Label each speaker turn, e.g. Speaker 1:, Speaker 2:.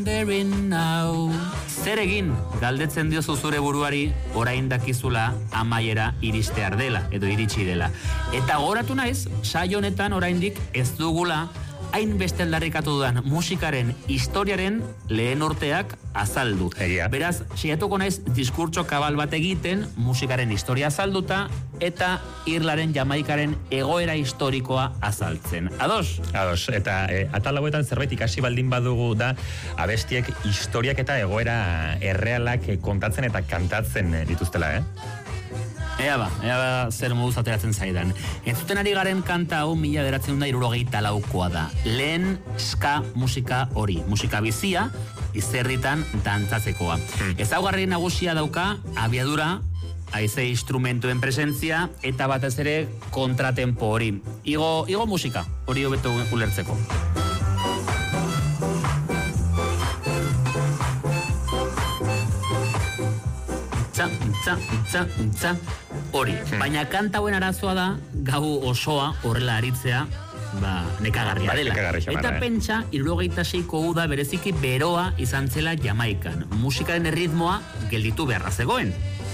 Speaker 1: Zer egin, galdetzen diozu zure buruari, orain dakizula amaiera iristear dela, edo iritsi dela. Eta gogoratu naiz, saio honetan oraindik ez dugula hainbeste aldarrikatu dudan musikaren historiaren lehen urteak azaldu. Beraz, saiatuko naiz diskurtso kabal bat egiten musikaren historia azalduta eta Irlaren Jamaikaren egoera historikoa azaltzen. Ados?
Speaker 2: Ados, eta atal hauetan zerbait ikasi baldin badugu da abestiek historiak eta egoera errealak kontatzen eta kantatzen dituztela,
Speaker 1: Ea ba, zer moduz ateratzen zaidan. Entzuten ari garen kanta hau 1974koa da. Lehen ska musika hori. Musika bizia, izerritan dantzatzekoa. Ezaugarri nagusia dauka, abiadura, haize instrumentuen presentzia, eta batez ere kontratempo hori. Igo musika, hori hobeto ulertzeko. Hori, baina kanta hauen arazoa da gau osoa horrela aritzea nekagarria dela. Eta pentsa, 76ko uda bereziki beroa izan zela Jamaikan. Musikaren erritmoa gelditu beharra zegoen.